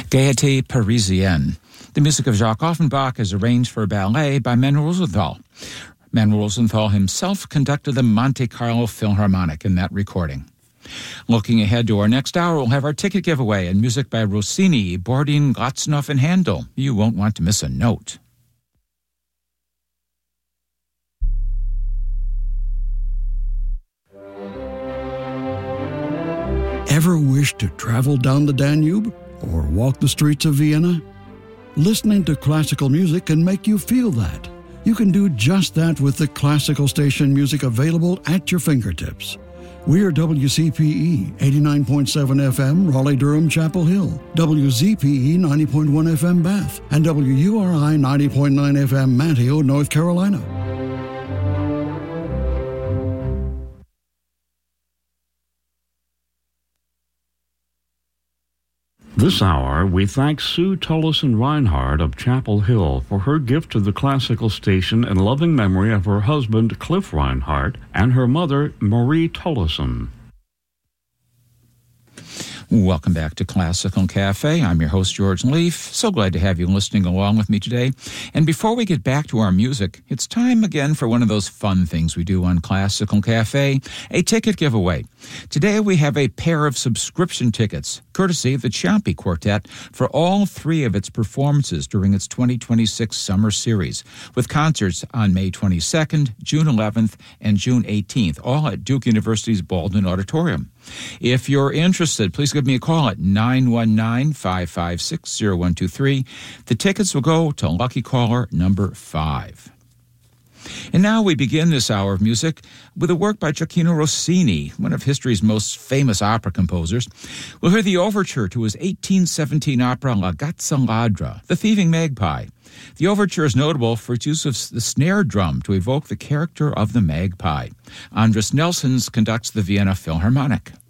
Gaieté Parisienne. The music of Jacques Offenbach is arranged for ballet by Manuel Rosenthal. Manuel Rosenthal himself conducted the Monte Carlo Philharmonic in that recording. Looking ahead to our next hour, we'll have our ticket giveaway and music by Rossini, Borodin, Glazunov, and Handel. You won't want to miss a note. Ever wish to travel down the Danube or walk the streets of Vienna? Listening to classical music can make you feel that. You can do just that with the classical station music available at your fingertips. We're WCPE 89.7 FM, Raleigh-Durham, Chapel Hill, WZPE 90.1 FM, Bath, and WURI 90.9 FM, Manteo, North Carolina. This hour, we thank Sue Tollison-Reinhardt of Chapel Hill for her gift to the classical station in loving memory of her husband, Cliff Reinhardt, and her mother, Marie Tollison. Welcome back to Classical Cafe. I'm your host, George Leaf. So glad to have you listening along with me today. And before we get back to our music, it's time again for one of those fun things we do on Classical Cafe, a ticket giveaway. Today we have a pair of subscription tickets, courtesy of the Ciampi Quartet, for all three of its performances during its 2026 summer series, with concerts on May 22nd, June 11th, and June 18th, all at Duke University's Baldwin Auditorium. If you're interested, please give me a call at 919-556-0123. The tickets will go to lucky caller number 5. And now we begin this hour of music with a work by Gioacchino Rossini, one of history's most famous opera composers. We'll hear the overture to his 1817 opera La Gazza Ladra, The Thieving Magpie. The overture is notable for its use of the snare drum to evoke the character of the magpie. Andris Nelsons conducts the Vienna Philharmonic.